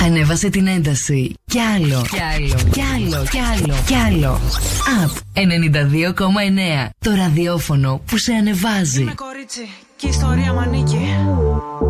Ανέβασε την ένταση. Κι άλλο. Κι άλλο. Κι άλλο. Κι άλλο. Κι άλλο. Up 92,9. Το ραδιόφωνο που σε ανεβάζει. Είμαι κορίτσι και η ιστορία μ' ανήκει.